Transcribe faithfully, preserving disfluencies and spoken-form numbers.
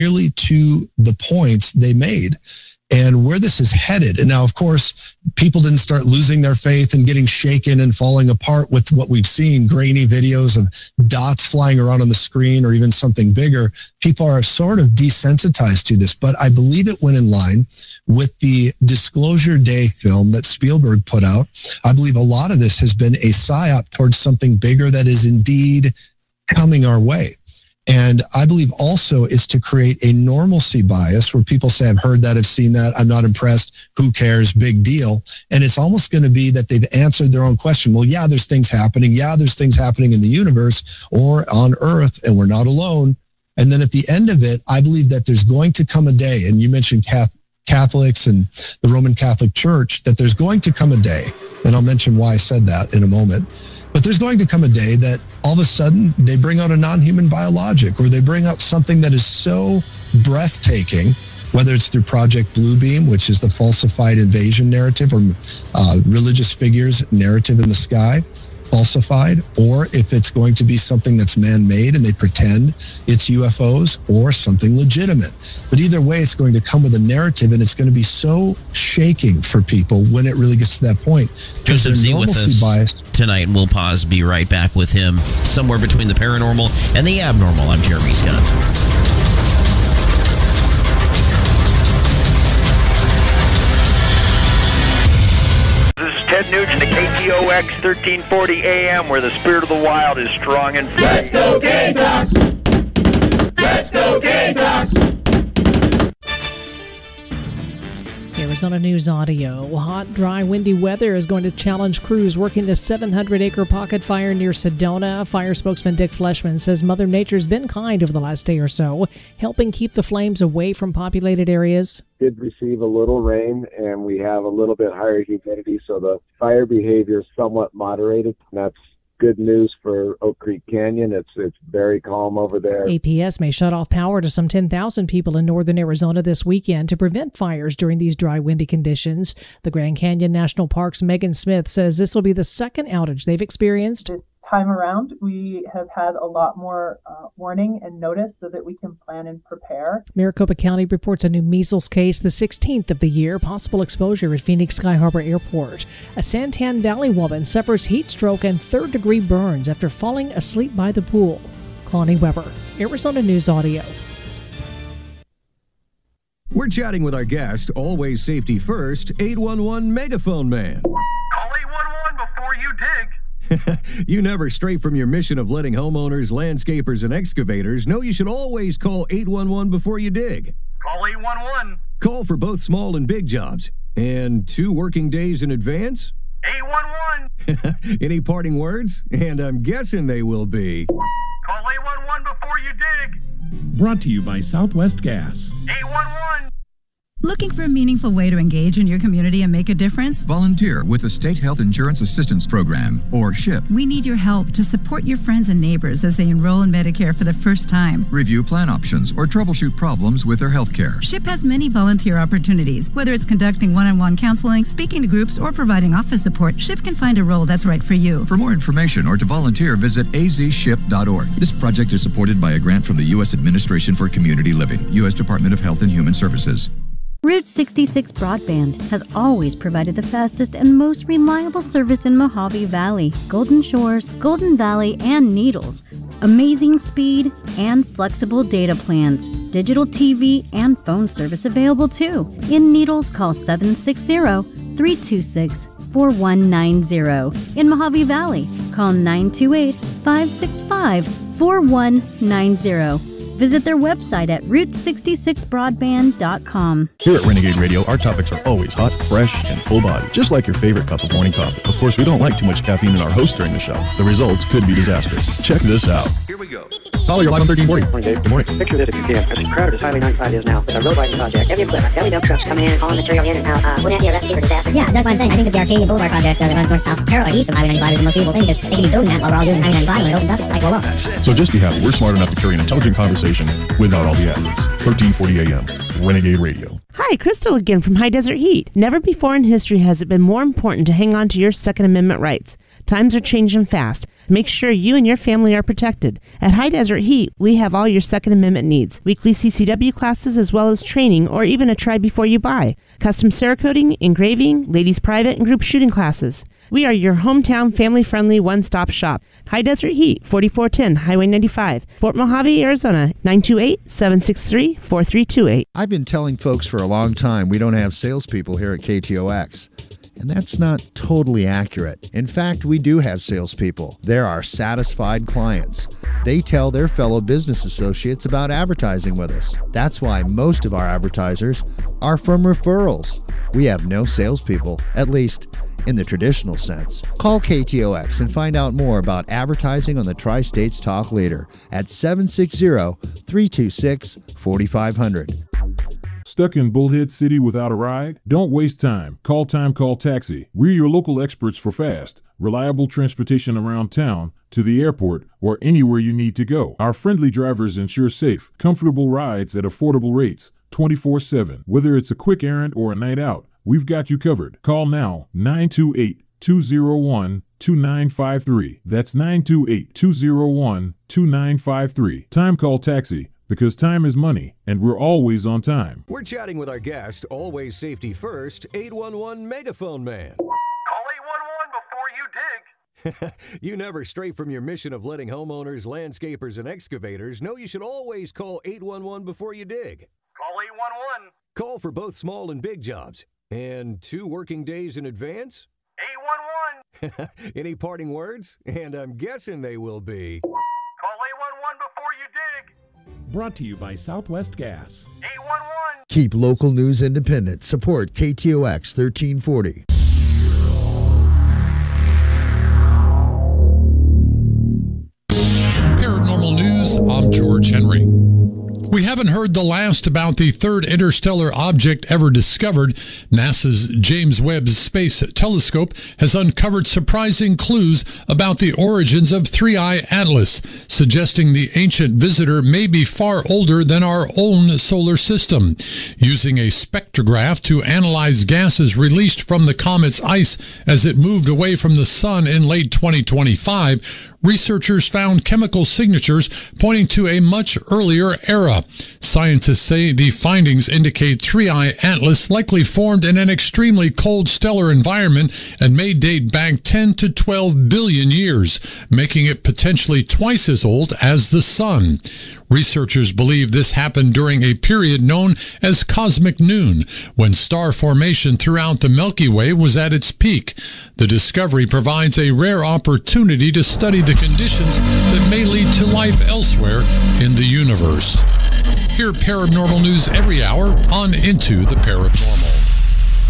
nearly to the points they made and where this is headed. And now, of course, people didn't start losing their faith and getting shaken and falling apart with what we've seen, grainy videos of dots flying around on the screen or even something bigger. People are sort of desensitized to this, but I believe it went in line with the Disclosure Day film that Spielberg put out. I believe a lot of this has been a psyop towards something bigger that is indeed coming our way. And I believe also is to create a normalcy bias where people say, I've heard that, I've seen that, I'm not impressed, who cares, big deal. And it's almost going to be that they've answered their own question. Well, yeah, there's things happening. Yeah, there's things happening in the universe or on Earth, and we're not alone. And then at the end of it, I believe that there's going to come a day, and you mentioned Catholics and the Roman Catholic Church, that there's going to come a day, and I'll mention why I said that in a moment, but there's going to come a day that all of a sudden they bring out a non-human biologic, or they bring out something that is so breathtaking, whether it's through Project Bluebeam, which is the falsified invasion narrative, or uh, religious figures narrative in the sky, falsified, or if it's going to be something that's man-made and they pretend it's U F Os, or something legitimate. But either way, it's going to come with a narrative, and it's going to be so shaking for people when it really gets to that point. Joseph Z with us biased. Tonight, and we'll pause, be right back with him somewhere between the paranormal and the abnormal. I'm Jeremy Scott. Ted Nugent to K T O X thirteen forty A M, where the spirit of the wild is strong and free. Let's go Gamecocks! Let's go Gamecocks! Arizona News Audio. Hot, dry, windy weather is going to challenge crews working the seven hundred acre pocket fire near Sedona. Fire spokesman Dick Fleshman says Mother Nature's been kind over the last day or so, helping keep the flames away from populated areas. Did receive a little rain, and we have a little bit higher humidity, so the fire behavior is somewhat moderated. That's good news for Oak Creek Canyon. It's it's very calm over there. A P S may shut off power to some ten thousand people in northern Arizona this weekend to prevent fires during these dry, windy conditions. The Grand Canyon National Park's Megan Smith says this will be the second outage they've experienced. This time around, we have had a lot more uh, warning and notice so that we can plan and prepare. Maricopa County reports a new measles case, the sixteenth of the year. Possible exposure at Phoenix Sky Harbor Airport. A Santan Valley woman suffers heat stroke and third-degree burns after falling asleep by the pool. Connie Weber, Arizona News Audio. We're chatting with our guest, always safety first, eight one one Megaphone Man. Call eight one one before you dig. You never stray from your mission of letting homeowners, landscapers, and excavators know you should always call eight one one before you dig. Call eight one one. Call for both small and big jobs. And two working days in advance? eight one one. Any parting words? And I'm guessing they will be... Call eight one one before you dig. Brought to you by Southwest Gas. eight one one. Looking for a meaningful way to engage in your community and make a difference? Volunteer with the State Health Insurance Assistance Program, or SHIP. We need your help to support your friends and neighbors as they enroll in Medicare for the first time. Review plan options or troubleshoot problems with their health care. SHIP has many volunteer opportunities. Whether it's conducting one-on-one counseling, speaking to groups, or providing office support, SHIP can find a role that's right for you. For more information or to volunteer, visit a z ship dot org. This project is supported by a grant from the U S Administration for Community Living, U S Department of Health and Human Services. Route sixty-six Broadband has always provided the fastest and most reliable service in Mojave Valley, Golden Shores, Golden Valley, and Needles. Amazing speed and flexible data plans. Digital T V and phone service available too. In Needles, call seven six zero, three two six, four one nine zero. In Mojave Valley, call nine two eight, five six five, four one nine zero. Visit their website at route sixty-six broadband dot com. Here at Renegade Radio, our topics are always hot, fresh, and full body, just like your favorite cup of morning coffee. Of course, we don't like too much caffeine in our host during the show. The results could be disastrous. Check this out. Here we go. Caller, you're live on thirteen forty. Good morning, Dave. Good morning. Picture this if you can. As crowded as Highway ninety-five is now, with a road widening project, heavy equipment, belly dump trucks coming in, hauling material in and out. Uh, wouldn't that be a recipe for disaster? Yeah, that's what I'm saying. I think that the Arcadia Boulevard project uh, that runs north, south, parallel east of Highway ninety-five is the most beautiful thing, because they can be building that while we're all using Highway ninety-five, when it opens up, it's like, well, well. So just be happy. We're smart enough to carry an intelligent conversation without all the adlibs. thirteen forty A M, Renegade Radio. Hi, Hi, Crystal again from High Desert Heat. Never before in history has it been more important to hang on to your Second Amendment rights. Times are changing fast. Make sure you and your family are protected. At High Desert Heat, we have all your Second Amendment needs. Weekly C C W classes as well as training or even a try before you buy. Custom Cerakoting, engraving, ladies private and group shooting classes. We are your hometown family-friendly one-stop shop. High Desert Heat, forty-four ten Highway ninety-five, Fort Mojave, Arizona, nine two eight, seven six three, four three two eight. I've been telling folks for a long time we don't have salespeople here at K T O X. And that's not totally accurate. In fact, we do have salespeople. They're our satisfied clients. They tell their fellow business associates about advertising with us. That's why most of our advertisers are from referrals. We have no salespeople, at least in the traditional sense. Call K T O X and find out more about advertising on the Tri-States Talk Leader at seven six zero, three two six, four five zero zero. Stuck in Bullhead City without a ride? Don't waste time. Call Time Call Taxi. We're your local experts for fast, reliable transportation around town, to the airport, or anywhere you need to go. Our friendly drivers ensure safe, comfortable rides at affordable rates, twenty-four seven. Whether it's a quick errand or a night out, we've got you covered. Call now, nine two eight, two zero one, two nine five three. That's nine two eight, two zero one, two nine five three. Time Call Taxi. Because time is money, and we're always on time. We're chatting with our guest, always safety first, eight one one Megaphone Man. Call eight one one before you dig. You never stray from your mission of letting homeowners, landscapers, and excavators know you should always call eight one one before you dig. Call eight one one. Call for both small and big jobs. And two working days in advance? eight one one. Any parting words? And I'm guessing they will be... Call eight one one before you dig. Brought to you by Southwest Gas. eight one one. Keep local news independent. Support K T O X thirteen forty. Paranormal News, I'm George Henry. We haven't heard the last about the third interstellar object ever discovered. NASA's James Webb Space Telescope has uncovered surprising clues about the origins of Three Eye Atlas, suggesting the ancient visitor may be far older than our own solar system. Using a spectrograph to analyze gases released from the comet's ice as it moved away from the sun in late twenty twenty-five, researchers found chemical signatures pointing to a much earlier era. Scientists say the findings indicate Three Eye Atlas likely formed in an extremely cold stellar environment and may date back ten to twelve billion years, making it potentially twice as old as the sun. Researchers believe this happened during a period known as cosmic noon, when star formation throughout the Milky Way was at its peak. The discovery provides a rare opportunity to study the conditions that may lead to life elsewhere in the universe. Hear paranormal news every hour on Into the Paranormal.